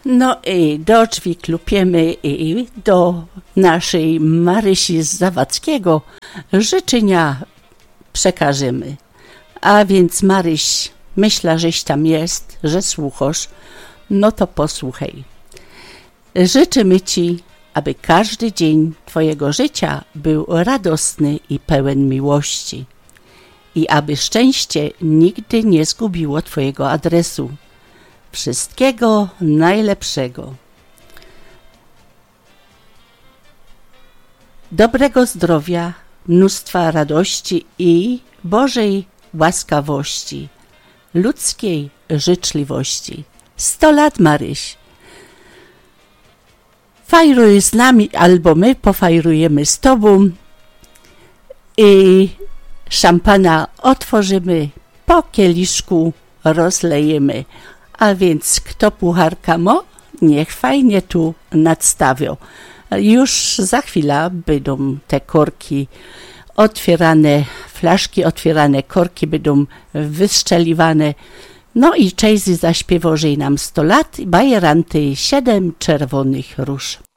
No i do drzwi klupiemy i do naszej Marysi z Zawadzkiego życzenia przekażemy. A więc Maryś, myślę, żeś tam jest, że słuchasz, no to posłuchaj. Życzymy Ci, aby każdy dzień Twojego życia był radosny i pełen miłości i aby szczęście nigdy nie zgubiło Twojego adresu. Wszystkiego najlepszego. Dobrego zdrowia, mnóstwa radości i Bożej łaskawości, ludzkiej życzliwości. 100 lat, Maryś. Fajruj z nami, albo my pofajrujemy z Tobą i szampana otworzymy, po kieliszku rozlejemy. A więc kto pucharka mo, niech fajnie tu nadstawią. Już za chwilę będą te korki otwierane, flaszki otwierane, korki będą wystrzeliwane. No i Czejzy zaśpiewał, że nam 100 lat, bajeranty 7 czerwonych róż.